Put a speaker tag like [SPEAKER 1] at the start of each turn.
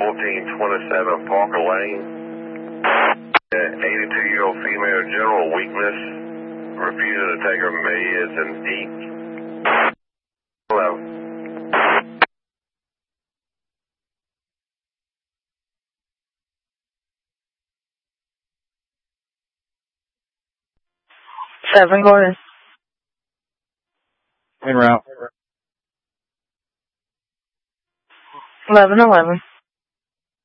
[SPEAKER 1] 1427 Parker Lane. 82-year-old female, general weakness, refusing to take her meds and eat. Hello.
[SPEAKER 2] Seven Gordon.
[SPEAKER 3] En route.
[SPEAKER 2] 1111.